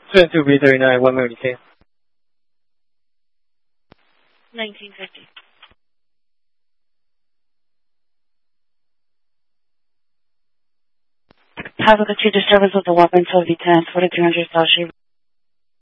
22B39, 1 minute detail. 1950. Have a good disturbance of the 1.2 V10, 4300 South Street.